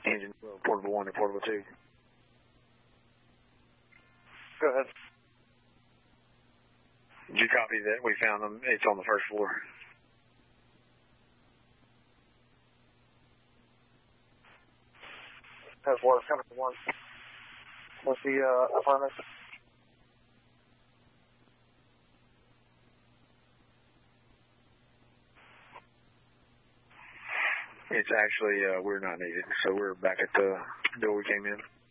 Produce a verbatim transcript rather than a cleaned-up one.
Engine portable one and portable two. Go ahead. Did you copy that? We found them. It's on the first floor. Has water coming from one. What's the uh, apartment? It's actually, uh, we're not needed, so we're back at the door we came in.